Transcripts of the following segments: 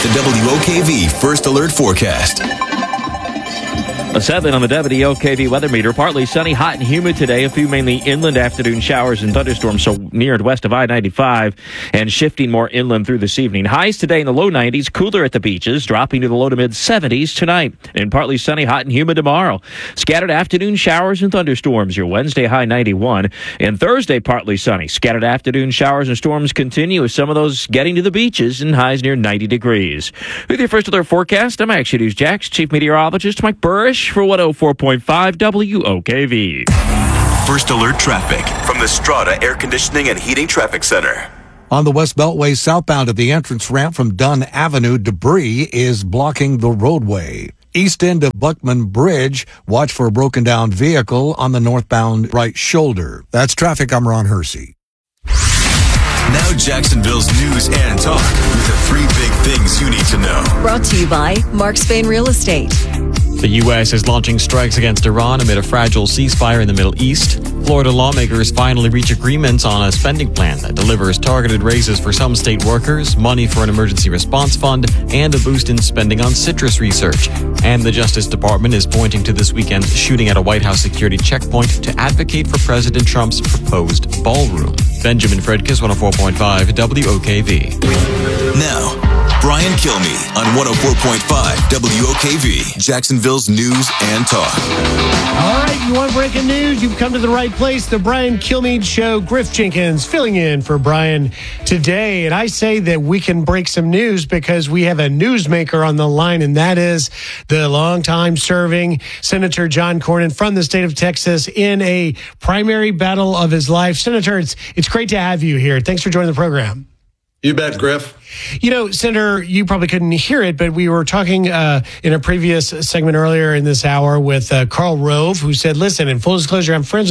the WOKV First Alert Forecast. A 7 on the WOKV weather meter. Partly sunny, hot and humid today. A few mainly inland afternoon showers and thunderstorms, so near and west of I-95, and shifting more inland through this evening. Highs today in the low 90s, cooler at the beaches, dropping to the low to mid 70s tonight. And partly sunny, hot and humid tomorrow. Scattered afternoon showers and thunderstorms. Your Wednesday high 91. And Thursday partly sunny. Scattered afternoon showers and storms continue, with some of those getting to the beaches and highs near 90 degrees. With your First Alert forecast, I'm Action News Jax Chief Meteorologist Mike Burrish for 104.5 WOKV. First Alert traffic from the Strata Air Conditioning and Heating Traffic Center. On the West Beltway southbound at the entrance ramp from Dunn Avenue, debris is blocking the roadway. East end of Buckman Bridge, watch for a broken down vehicle on the northbound right shoulder. That's traffic. I'm Ron Hersey. Now Jacksonville's news and talk with the three big things you need to know. Brought to you by Mark Spain Real Estate. The U.S. is launching strikes against Iran amid a fragile ceasefire in the Middle East. Florida lawmakers finally reach agreements on a spending plan that delivers targeted raises for some state workers, money for an emergency response fund, and a boost in spending on citrus research. And the Justice Department is pointing to this weekend's shooting at a White House security checkpoint to advocate for President Trump's proposed ballroom. Benjamin Fredkes, 104.5 WOKV. Now, Brian Kilmeade on 104.5 WOKV, Jacksonville's news and talk. All right, you want breaking news? You've come to the right place. The Brian Kilmeade Show. Griff Jenkins filling in for Brian today. And I say that we can break some news because we have a newsmaker on the line, and that is the longtime serving Senator John Cornyn from the state of Texas in a primary battle of his life. Senator, it's great to have you here. Thanks for joining the program. You bet, Griff. You know, Senator, you probably couldn't hear it, but we were talking in a previous segment earlier in this hour with Karl Rove, who said, listen, in full disclosure, I'm friends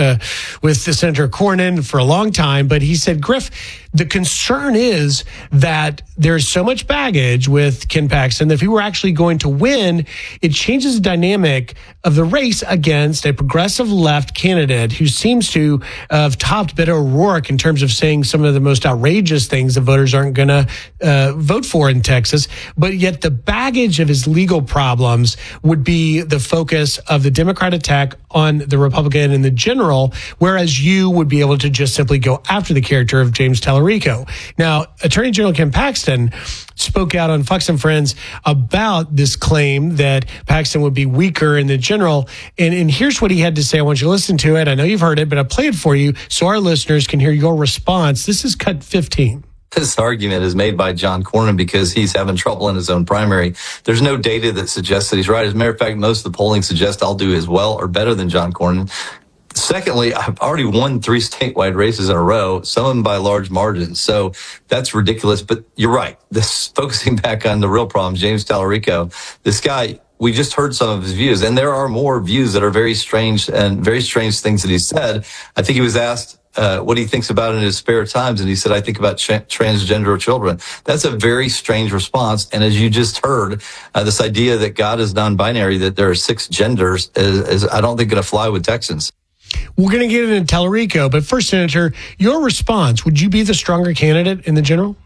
with Senator Cornyn for a long time, but he said, Griff, the concern is that there's so much baggage with Ken Paxton that if he were actually going to win, it changes the dynamic of the race against a progressive left candidate who seems to have topped Beto O'Rourke in terms of saying some of the most outrageous things the voters aren't going to vote for in Texas. But yet the baggage of his legal problems would be the focus of the Democrat attack on the Republican in the general, whereas you would be able to just simply go after the character of James Tallarico. Now, Attorney General Ken Paxton spoke out on Fox and Friends about this claim that Paxton would be weaker in the general. And here's what he had to say. I want you to listen to it. I know you've heard it, but I'll play it for you so our listeners can hear your response. This is cut 15. This argument is made by John Cornyn because he's having trouble in his own primary. There's no data that suggests that he's right. As a matter of fact, most of the polling suggests I'll do as well or better than John Cornyn. Secondly, I've already won 3 statewide races in a row, some of them by large margins. So that's ridiculous. But you're right. This focusing back on the real problem, James Tallarico, this guy, we just heard some of his views, and there are more views that are very strange and very strange things that he said. I think he was asked what he thinks about in his spare times, and he said, I think about transgender children. That's a very strange response. And as you just heard, this idea that God is non-binary, that there are 6 genders, is I don't think going to fly with Texans. We're going to get into Tallarico, but first, Senator, your response, would you be the stronger candidate in the general?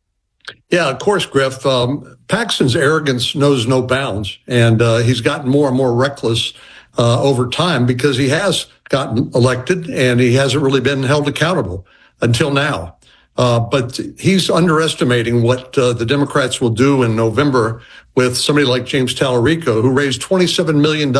Yeah, of course, Griff. Paxton's arrogance knows no bounds, and he's gotten more and more reckless over time because he has gotten elected and he hasn't really been held accountable until now. But he's underestimating what the Democrats will do in November with somebody like James Tallarico, who raised $27 million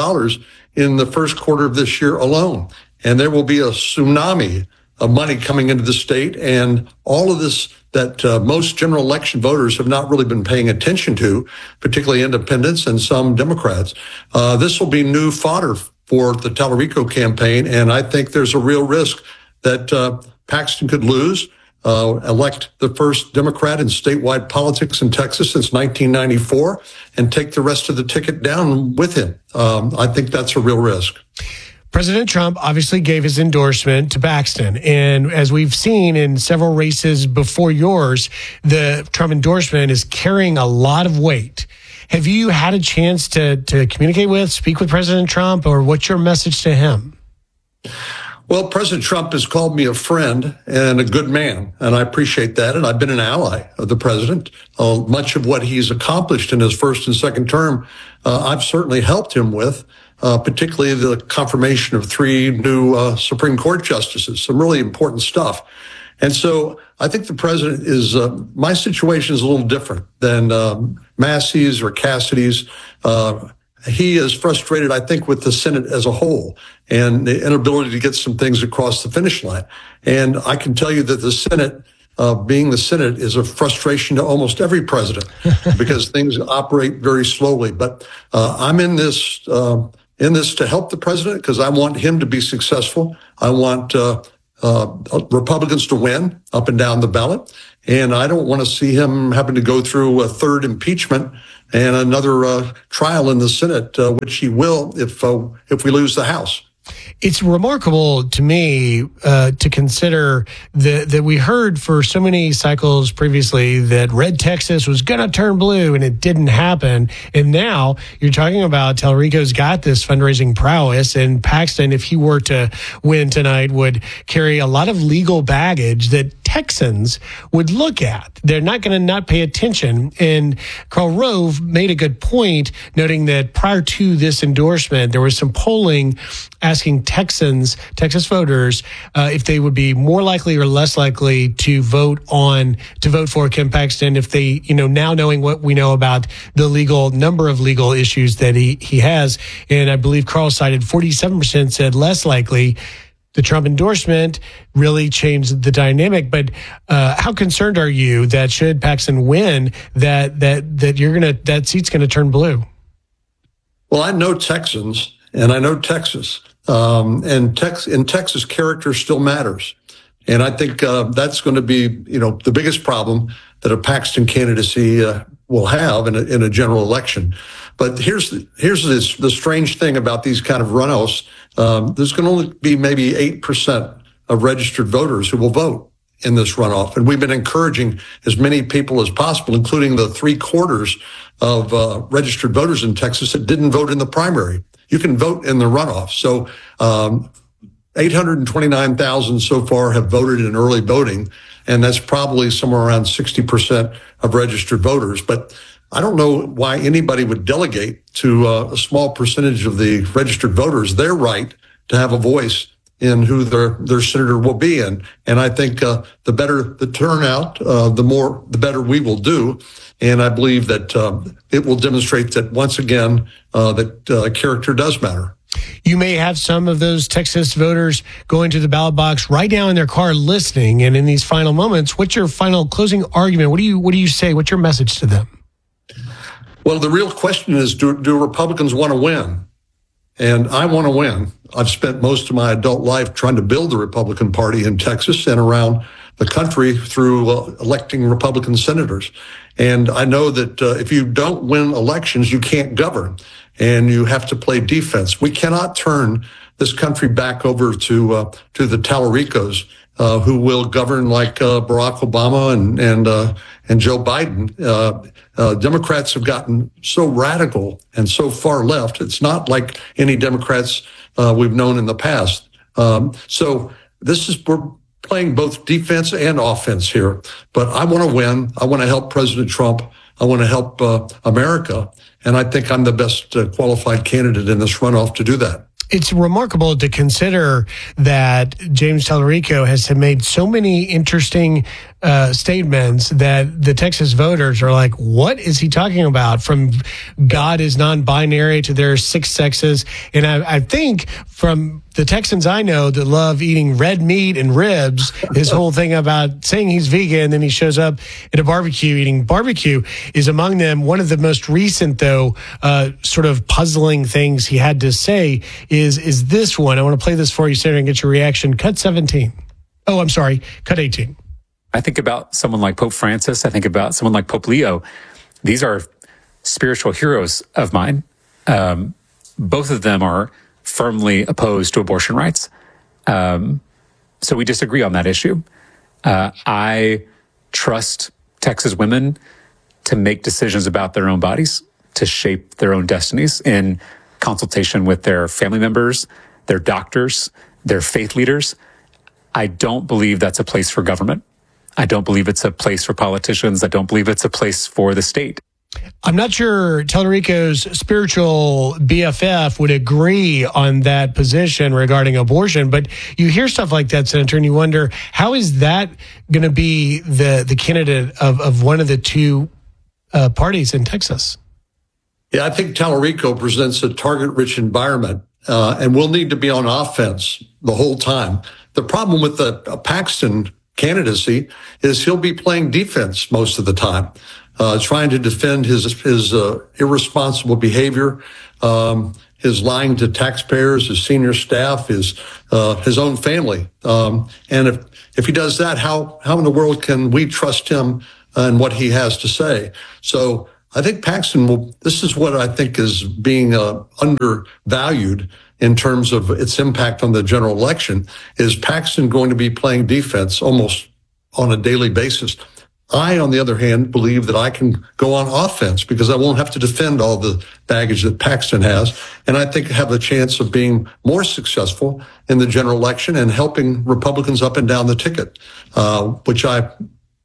in the first quarter of this year alone. And there will be a tsunami of money coming into the state, and all of this that most general election voters have not really been paying attention to, particularly independents and some Democrats. This will be new fodder for the Tallarico campaign, and I think there's a real risk that Paxton could lose, elect the first Democrat in statewide politics in Texas since 1994, and take the rest of the ticket down with him. I think that's a real risk. President Trump obviously gave his endorsement to Paxton. And as we've seen in several races before yours, the Trump endorsement is carrying a lot of weight. Have you had a chance to communicate with, speak with President Trump, or what's your message to him? Well, President Trump has called me a friend and a good man, and I appreciate that. And I've been an ally of the president. Much of what he's accomplished in his first and second term, I've certainly helped him with, particularly the confirmation of 3 new Supreme Court justices, some really important stuff. And so I think the president is, my situation is a little different than Massey's or Cassidy's. He is frustrated, I think, with the Senate as a whole and the inability to get some things across the finish line. And I can tell you that the Senate, being the Senate, is a frustration to almost every president because things operate very slowly. But I'm in this to help the president because I want him to be successful. I want Republicans to win up and down the ballot. And I don't want to see him having to go through a third impeachment and another trial in the Senate, which he will if we lose the House. It's remarkable to me to consider that we heard for so many cycles previously that red Texas was going to turn blue, and it didn't happen. And now you're talking about Tallarico's got this fundraising prowess, and Paxton, if he were to win tonight, would carry a lot of legal baggage that Texans would look at. They're not going to not pay attention. And Karl Rove made a good point, noting that prior to this endorsement, there was some polling asking Texas voters if they would be more likely or less likely to vote for Ken Paxton if they, now knowing what we know about the number of legal issues that he has. And I believe Karl cited 47% said less likely. The Trump endorsement really changed the dynamic. But how concerned are you that should Paxton win, that seat's gonna turn blue? Well, I know Texans and I know Texas. In Texas, character still matters. And I think that's going to be, the biggest problem that a Paxton candidacy will have in a general election. But here's the strange thing about these kind of runoffs. There's going to only be maybe 8% of registered voters who will vote in this runoff. And we've been encouraging as many people as possible, including the 3/4 of registered voters in Texas that didn't vote in the primary. You can vote in the runoff. So 829,000 so far have voted in early voting, and that's probably somewhere around 60% of registered voters. But I don't know why anybody would delegate to a small percentage of the registered voters their right to have a voice in who their senator will be. And I think the better the turnout, the better we will do. And I believe that it will demonstrate that once again that character does matter. You may have some of those Texas voters going to the ballot box right now in their car listening. And in these final moments, what's your final closing argument? What do you say? What's your message to them? Well, the real question is, do Republicans want to win? And I want to win. I've spent most of my adult life trying to build the Republican Party in Texas and around the country through electing Republican senators. And I know that if you don't win elections, you can't govern, and you have to play defense. We cannot turn this country back over to the Tallaricos, who will govern like Barack Obama and Joe Biden. Democrats have gotten so radical and so far left. It's not like any Democrats we've known in the past. So we're playing both defense and offense here. But I want to win. I want to help President Trump. I want to help America. And I think I'm the best qualified candidate in this runoff to do that. It's remarkable to consider that James Tallarico has made so many interesting statements that the Texas voters are like, what is he talking about? From God is non-binary to there are 6 sexes. And I think from the Texans I know that love eating red meat and ribs, his whole thing about saying he's vegan and then he shows up at a barbecue eating barbecue is among them. One of the most recent, though, sort of puzzling things he had to say is this one. I want to play this for you, Senator, and get your reaction. Cut 17. Oh, I'm sorry. Cut 18. I think about someone like Pope Francis. I think about someone like Pope Leo. These are spiritual heroes of mine. Both of them are firmly opposed to abortion rights. So we disagree on that issue. I trust Texas women to make decisions about their own bodies, to shape their own destinies in consultation with their family members, their doctors, They're faith leaders. I don't believe that's a place for government. I don't believe it's a place for politicians. I don't believe it's a place for the state. I'm not sure Tallarico's spiritual BFF would agree on that position regarding abortion, but you hear stuff like that, Senator, and you wonder, how is that going to be the candidate of one of the two parties in Texas? Yeah, I think Tallarico presents a target-rich environment, and we'll need to be on offense the whole time. The problem with the Paxton candidacy is he'll be playing defense most of the time, trying to defend his irresponsible behavior, his lying to taxpayers, his senior staff, his own family. And if he does that, how in the world can we trust him and what he has to say? So I think Paxton this is what I think is being undervalued in terms of its impact on the general election. Is Paxton going to be playing defense almost on a daily basis? I, on the other hand, believe that I can go on offense because I won't have to defend all the baggage that Paxton has. And I think I have a chance of being more successful in the general election and helping Republicans up and down the ticket, which I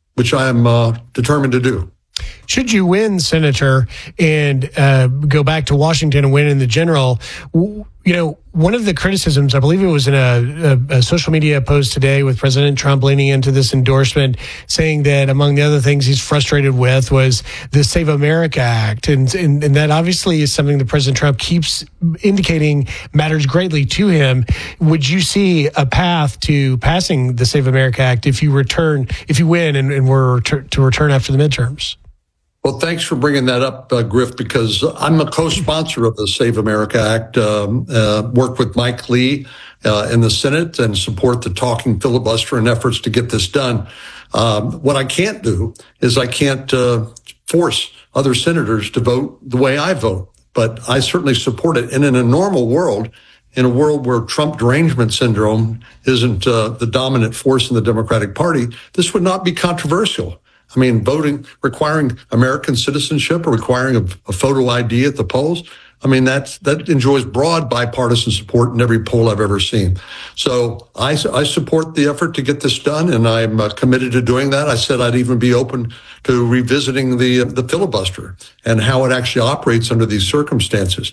am determined to do. Should you win, Senator, and go back to Washington and win in the general, one of the criticisms, I believe it was in a social media post today with President Trump leaning into this endorsement, saying that among the other things he's frustrated with was the Save America Act. And that obviously is something that President Trump keeps indicating matters greatly to him. Would you see a path to passing the Save America Act if you win and were to return after the midterms? Well, thanks for bringing that up, Griff, because I'm a co-sponsor of the Save America Act, work with Mike Lee in the Senate and support the talking filibuster and efforts to get this done. What I can't do is I can't force other senators to vote the way I vote, but I certainly support it. And in a normal world, in a world where Trump derangement syndrome isn't the dominant force in the Democratic Party, this would not be controversial. I mean, requiring American citizenship or requiring a photo ID at the polls, I mean, that enjoys broad bipartisan support in every poll I've ever seen. So I support the effort to get this done, and I'm committed to doing that. I said I'd even be open to revisiting the filibuster and how it actually operates under these circumstances.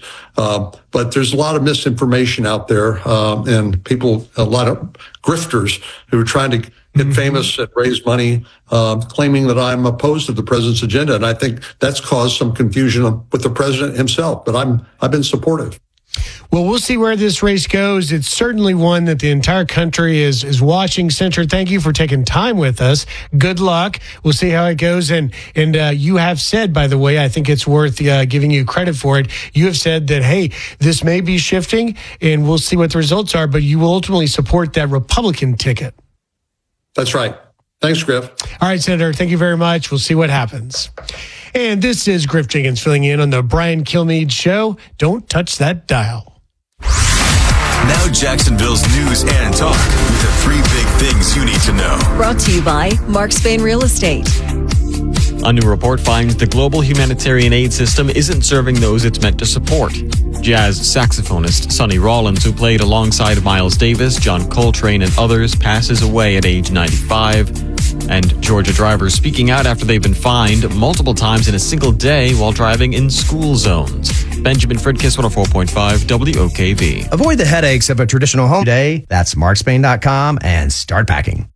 But there's a lot of misinformation out there, and a lot of grifters who are trying to get famous and raise money, claiming that I'm opposed to the president's agenda. And I think that's caused some confusion with the president himself, but I've been supportive. Well, we'll see where this race goes. It's certainly one that the entire country is watching. Senator, thank you for taking time with us. Good luck. We'll see how it goes. And you have said, by the way, I think it's worth giving you credit for it. You have said that, hey, this may be shifting, and we'll see what the results are, but you will ultimately support that Republican ticket. That's right. Thanks, Griff. All right, Senator, thank you very much. We'll see what happens. And this is Griff Jenkins filling in on the Brian Kilmeade Show. Don't touch that dial. Now Jacksonville's news and talk with the 3 big things you need to know. Brought to you by Mark Spain Real Estate. A new report finds the global humanitarian aid system isn't serving those it's meant to support. Jazz saxophonist Sonny Rollins, who played alongside Miles Davis, John Coltrane, and others, passes away at age 95. And Georgia drivers speaking out after they've been fined multiple times in a single day while driving in school zones. Benjamin Fridkiss, 104.5 WOKV. Avoid the headaches of a traditional home day. That's markspain.com and start packing.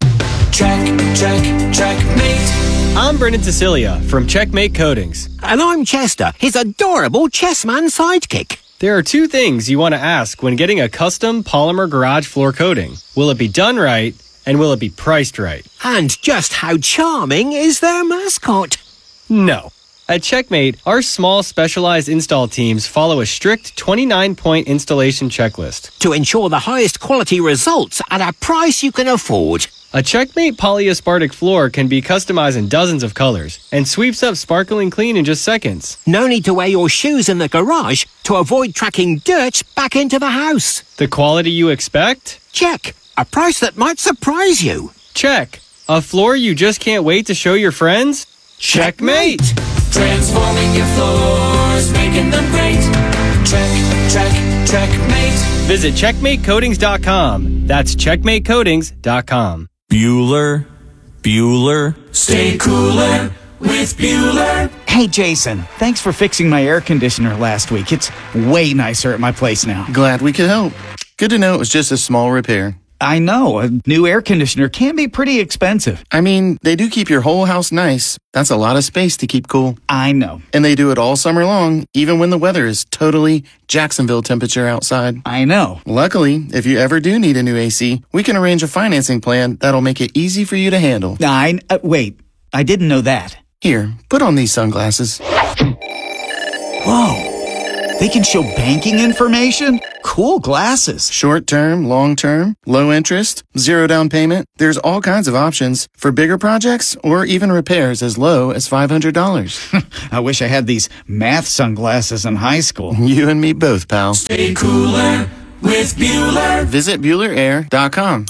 Checkmate. I'm Brendan Cecilia from Checkmate Coatings. And I'm Chester, his adorable chessman sidekick. There are 2 things you want to ask when getting a custom polymer garage floor coating. Will it be done right, and will it be priced right? And just how charming is their mascot? No. At Checkmate, our small specialized install teams follow a strict 29-point installation checklist to ensure the highest quality results at a price you can afford. A Checkmate polyaspartic floor can be customized in dozens of colors and sweeps up sparkling clean in just seconds. No need to wear your shoes in the garage to avoid tracking dirt back into the house. The quality you expect? Check. A price that might surprise you. Check. A floor you just can't wait to show your friends? Checkmate! Transforming your floors, making them great. Checkmate. Visit checkmatecoatings.com. That's checkmatecoatings.com. Bueller. Stay cooler with Bueller. Hey, Jason, thanks for fixing my air conditioner last week. It's way nicer at my place now. Glad we could help. Good to know it was just a small repair. I know. A new air conditioner can be pretty expensive. I mean, they do keep your whole house nice. That's a lot of space to keep cool. I know. And they do it all summer long, even when the weather is totally Jacksonville temperature outside. I know. Luckily, if you ever do need a new AC, we can arrange a financing plan that'll make it easy for you to handle. Wait, I didn't know that. Here, put on these sunglasses. Whoa. They can show banking information? Cool glasses. Short term, long term, low interest, zero down payment. There's all kinds of options for bigger projects or even repairs as low as $500. I wish I had these math sunglasses in high school. You and me both, pal. Stay cooler with Bueller. Visit BuellerAir.com.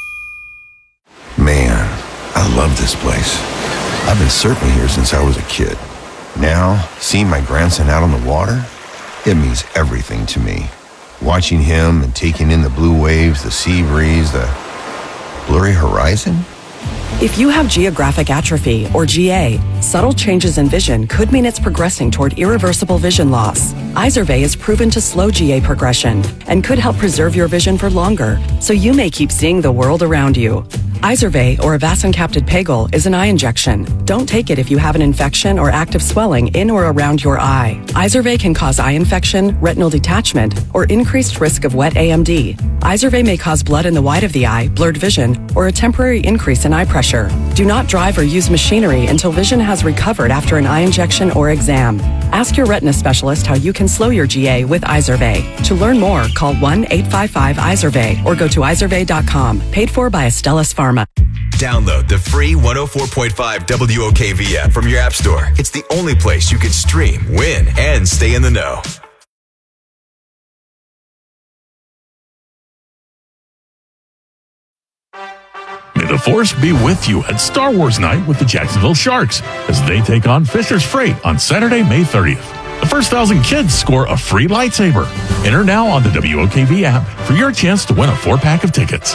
Man, I love this place. I've been surfing here since I was a kid. Now, seeing my grandson out on the water, it means everything to me. Watching him and taking in the blue waves, the sea breeze, the blurry horizon. If you have geographic atrophy, or GA, subtle changes in vision could mean it's progressing toward irreversible vision loss. Izervay is proven to slow GA progression and could help preserve your vision for longer, so you may keep seeing the world around you. Izervay, or avacincaptad pegol, is an eye injection. Don't take it if you have an infection or active swelling in or around your eye. Izervay can cause eye infection, retinal detachment, or increased risk of wet AMD. Izervay may cause blood in the white of the eye, blurred vision, or a temporary increase in eye pressure. Do not drive or use machinery until vision has recovered after an eye injection or exam. Ask your retina specialist how you can slow your GA with Izervay. To learn more, call 1-855-IZERVAY or go to izervay.com. Paid for by Astellas Pharma. Download the free 104.5 WOKV app from your app store. It's the only place you can stream, win, and stay in the know. May the Force be with you at Star Wars Night with the Jacksonville Sharks as they take on Fisher's Freight on Saturday, May 30th. The first 1,000 kids score a free lightsaber. Enter now on the WOKV app for your chance to win a 4-pack of tickets.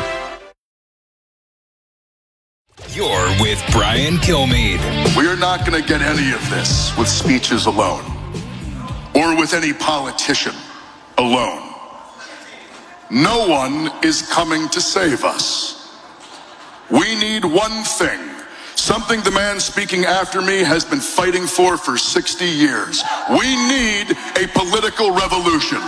You're with Brian Kilmeade. We're not going to get any of this with speeches alone or with any politician alone. No one is coming to save us. We need one thing, something the man speaking after me has been fighting for 60 years. We need a political revolution.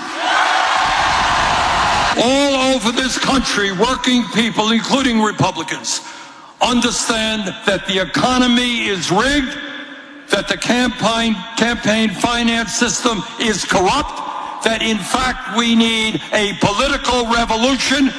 All over this country, working people, including Republicans, understand that the economy is rigged, that the campaign finance system is corrupt, that in fact we need a political revolution.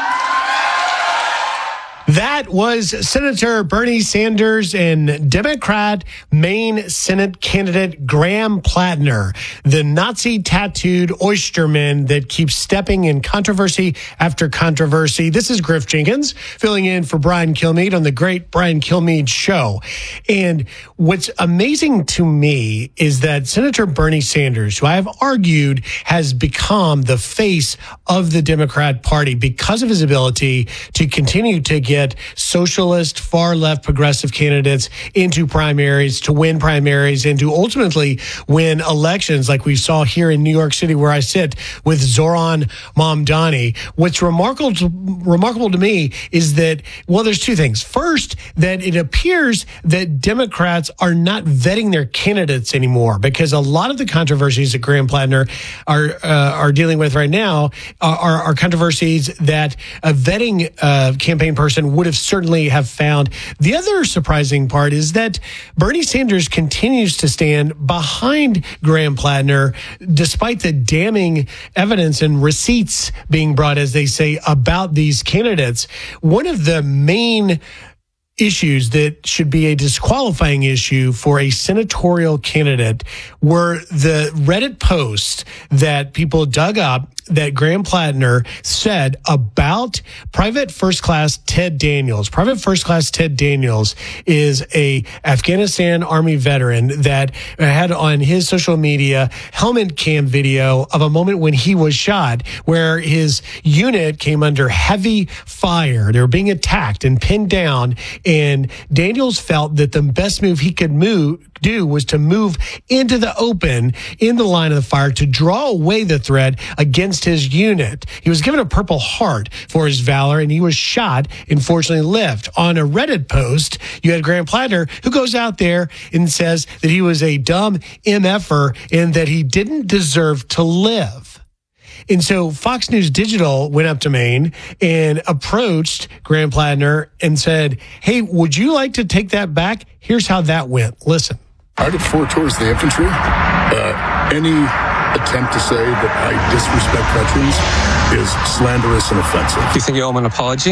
That was Senator Bernie Sanders and Democrat Maine Senate candidate Graham Plattner, the Nazi-tattooed oysterman that keeps stepping in controversy after controversy. This is Griff Jenkins filling in for Brian Kilmeade on the Great Brian Kilmeade Show. And what's amazing to me is that Senator Bernie Sanders, who I have argued has become the face of the Democrat Party because of his ability to continue to get socialist, far-left, progressive candidates into primaries, to win primaries, and to ultimately win elections like we saw here in New York City where I sit with Zoran Mamdani. What's remarkable to me is that, well, there's two things. First, that it appears that Democrats are not vetting their candidates anymore because a lot of the controversies that Graham Plattner are dealing with right now are controversies that a vetting campaign person would have certainly have found. The other surprising part is that Bernie Sanders continues to stand behind Graham Plattner despite the damning evidence and receipts being brought, as they say, about these candidates. One of the main issues that should be a disqualifying issue for a senatorial candidate were the Reddit posts that people dug up that Graham Plattner said about Private First Class Ted Daniels. Private First Class Ted Daniels is a Afghanistan Army veteran that had on his social media helmet cam video of a moment when he was shot, where his unit came under heavy fire. They were being attacked and pinned down, and Daniels felt that the best move he could do was to move into the open in the line of the fire to draw away the threat against his unit. He was given a Purple Heart for his valor, and he was shot and fortunately lived. On a Reddit post, you had Graham Plattner, who goes out there and says that he was a dumb MFer and that he didn't deserve to live. And so Fox News Digital went up to Maine and approached Graham Plattner and said, hey, would you like to take that back? Here's how that went. Listen. I deplored towards the infantry. Any attempt to say that I disrespect veterans is slanderous and offensive. Do you think you owe him an apology?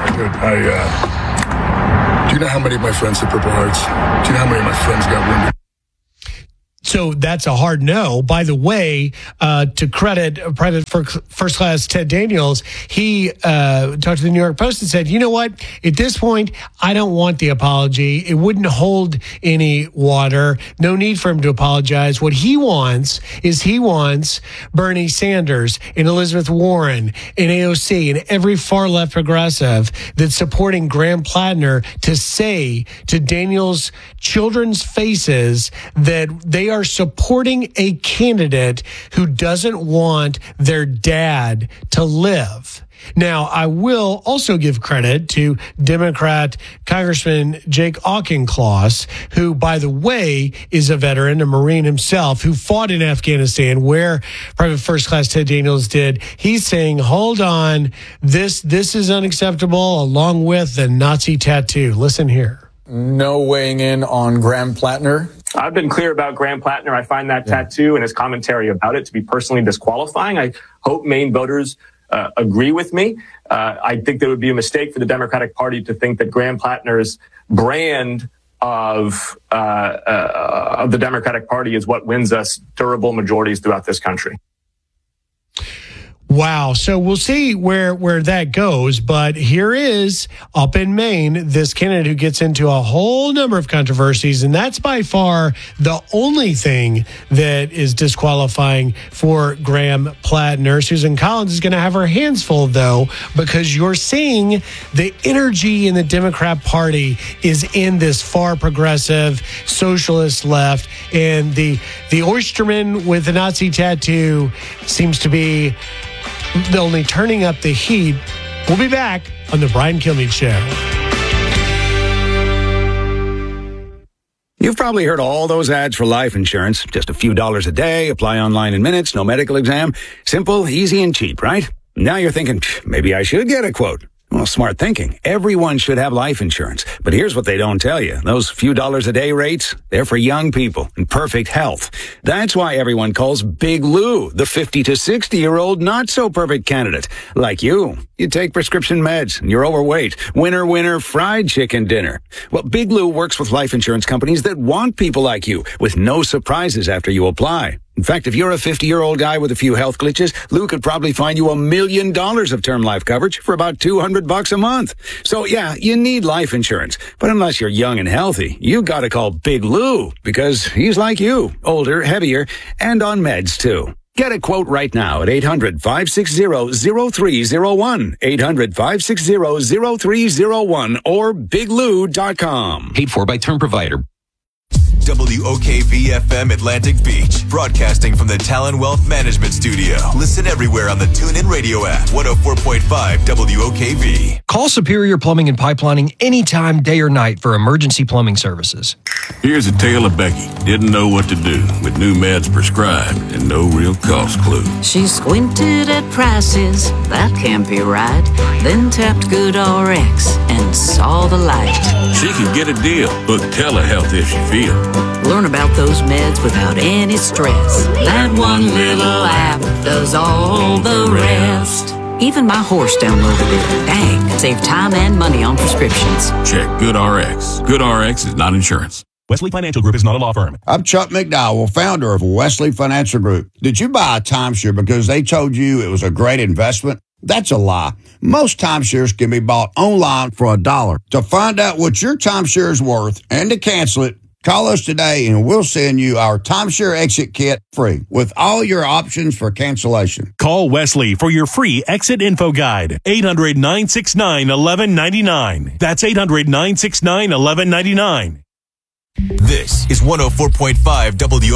Do you know how many of my friends had Purple Hearts? Do you know how many of my friends got wounded? So that's a hard no. By the way, to credit Private First Class Ted Daniels, he talked to the New York Post and said, you know what? At this point, I don't want the apology. It wouldn't hold any water. No need for him to apologize. What he wants is Bernie Sanders and Elizabeth Warren and AOC and every far left progressive that's supporting Graham Plattner to say to Daniels' children's faces that they are supporting a candidate who doesn't want their dad to live. Now, I will also give credit to Democrat Congressman Jake Auchincloss, who, by the way, is a veteran, a Marine himself, who fought in Afghanistan, where Private First Class Ted Daniels did. He's saying, hold on, this is unacceptable, along with the Nazi tattoo. Listen here. No weighing in on Graham Plattner. I've been clear about Graham Plattner. I find that tattoo and his commentary about it to be personally disqualifying. I hope Maine voters agree with me. I think there would be a mistake for the Democratic Party to think that Graham Plattner's brand of the Democratic Party is what wins us durable majorities throughout this country. Wow. So we'll see where that goes. But here is, up in Maine, this candidate who gets into a whole number of controversies. And that's by far the only thing that is disqualifying for Graham Plattner. Susan Collins is going to have her hands full, though, because you're seeing the energy in the Democrat Party is in this far progressive socialist left. And the oysterman with the Nazi tattoo seems to be only turning up the heat. We'll be back on the Brian Kilmeade Show. You've probably heard all those ads for life insurance. Just a few dollars a day, apply online in minutes, no medical exam. Simple, easy, and cheap, right? Now you're thinking, maybe I should get a quote. Well, smart thinking. Everyone should have life insurance. But here's what they don't tell you. Those few dollars a day rates, they're for young people in perfect health. That's why everyone calls Big Lou the 50 to 60-year-old not-so-perfect candidate. Like you. You take prescription meds, and you're overweight. Winner, fried chicken dinner. Well, Big Lou works with life insurance companies that want people like you, with no surprises after you apply. In fact, if you're a 50-year-old guy with a few health glitches, Lou could probably find you $1 million of term life coverage for about $200 a month. So yeah, you need life insurance. But unless you're young and healthy, you gotta call Big Lou, because he's like you, older, heavier, and on meds too. Get a quote right now at 800-560-0301, 800-560-0301, or biglou.com. Paid for by term provider. WOKV-FM Atlantic Beach, broadcasting from the Talon Wealth Management Studio. Listen everywhere on the TuneIn Radio app. 104.5 WOKV. Call Superior Plumbing and Pipelining anytime, day or night, for emergency plumbing services. Here's a tale of Becky. Didn't know what to do with new meds prescribed and no real cost clue. She squinted at prices, that can't be right. Then tapped GoodRx and saw the light. She could get a deal. Book telehealth if she feels. Learn about those meds without any stress. That one little app does all the rest. Even my horse downloaded it. Dang, save time and money on prescriptions. Check GoodRx. GoodRx is not insurance. Wesley Financial Group is not a law firm. I'm Chuck McDowell, founder of Wesley Financial Group. Did you buy a timeshare because they told you it was a great investment? That's a lie. Most timeshares can be bought online for $1. To find out what your timeshare is worth and to cancel it, call us today and we'll send you our timeshare exit kit free with all your options for cancellation. Call Wesley for your free exit info guide. 800-969-1199. That's 800-969-1199. This is 104.5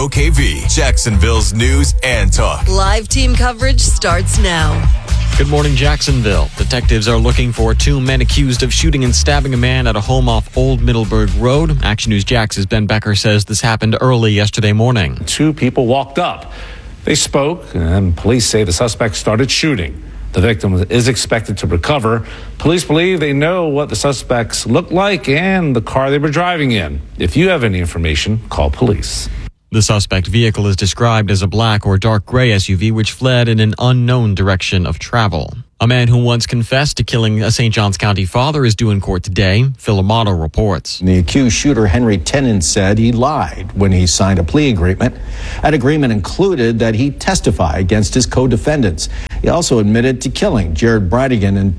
WOKV, Jacksonville's news and talk. Live team coverage starts now. Good morning, Jacksonville. Detectives are looking for 2 men accused of shooting and stabbing a man at a home off Old Middleburg Road. Action News Jax's Ben Becker says this happened early yesterday morning. 2 people walked up. They spoke, and police say the suspect started shooting. The victim is expected to recover. Police believe they know what the suspects looked like and the car they were driving in. If you have any information, call police. The suspect vehicle is described as a black or dark gray SUV which fled in an unknown direction of travel. A man who once confessed to killing a St. Johns County father is due in court today. Phil Amato reports. The accused shooter, Henry Tennant, said he lied when he signed a plea agreement. That agreement included that he testify against his co-defendants. He also admitted to killing Jared Bridegan in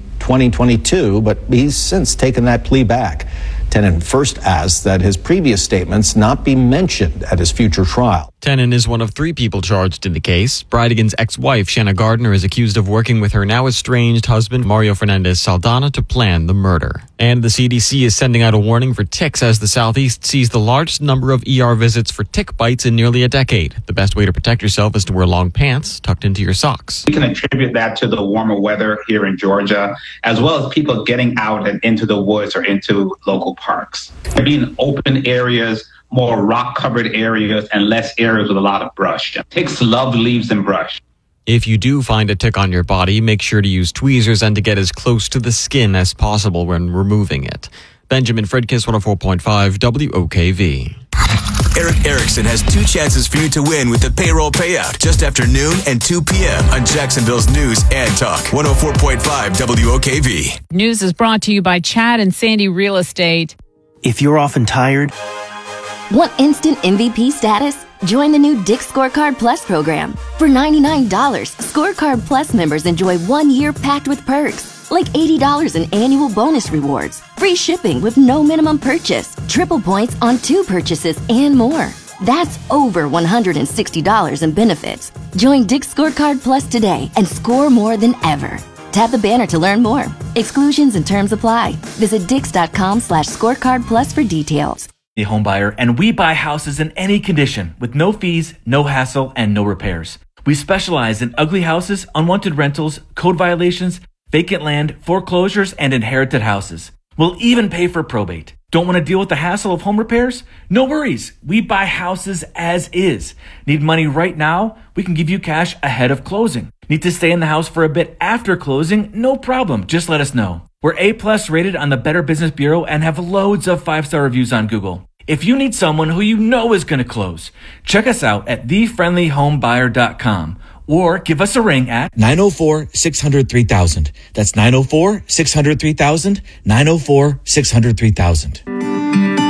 2022, but he's since taken that plea back. Tennant first asked that his previous statements not be mentioned at his future trial. Tennant is one of 3 people charged in the case. Bridegan's ex-wife, Shanna Gardner, is accused of working with her now estranged husband, Mario Fernandez Saldana, to plan the murder. And the CDC is sending out a warning for ticks as the Southeast sees the largest number of ER visits for tick bites in nearly a decade. The best way to protect yourself is to wear long pants tucked into your socks. We can attribute that to the warmer weather here in Georgia, as well as people getting out and into the woods or into local parks. There being open areas, more rock-covered areas, and less areas with a lot of brush. Ticks love leaves and brush. If you do find a tick on your body, make sure to use tweezers and to get as close to the skin as possible when removing it. Benjamin Fredkiss, 104.5 WOKV. Eric Erickson has 2 chances for you to win with the payroll payout just after noon and 2 p.m. on Jacksonville's News and Talk, 104.5 WOKV. News is brought to you by Chad and Sandy Real Estate. If you're often tired, want instant MVP status? Join the new Dick's Scorecard Plus program. For $99, Scorecard Plus members enjoy 1 year packed with perks, like $80 in annual bonus rewards, free shipping with no minimum purchase, triple points on 2 purchases, and more. That's over $160 in benefits. Join Dick's Scorecard Plus today and score more than ever. Tap the banner to learn more. Exclusions and terms apply. Visit Dix.com/scorecard plus for details. The home buyer, and we buy houses in any condition with no fees, no hassle, and no repairs. We specialize in ugly houses, unwanted rentals, code violations, vacant land, foreclosures, and inherited houses. We'll even pay for probate. Don't want to deal with the hassle of home repairs? No worries. We buy houses as is. Need money right now? We can give you cash ahead of closing. Need to stay in the house for a bit after closing? No problem. Just let us know. We're A+ rated on the Better Business Bureau and have loads of 5-star reviews on Google. If you need someone who you know is going to close, check us out at thefriendlyhomebuyer.com or give us a ring at 904-600-3000. That's 904-600-3000, 904-600-3000.